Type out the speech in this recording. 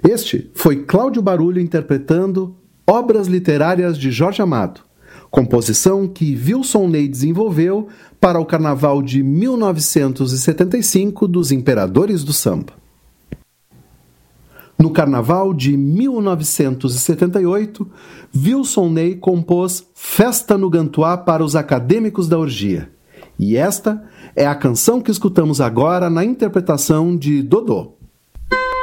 Este foi Cláudio Barulho interpretando Obras Literárias de Jorge Amado, composição que Wilson Ney desenvolveu para o Carnaval de 1975 dos Imperadores do Samba. No Carnaval de 1978, Wilson Ney compôs Festa no Gantuá para os Acadêmicos da Orgia. E esta é a canção que escutamos agora na interpretação de Dodô.